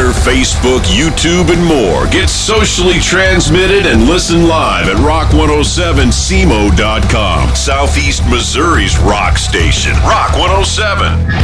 Twitter, Facebook, YouTube, and more. Get socially transmitted and listen live at rock107cmo.com. Southeast Missouri's rock station, Rock 107.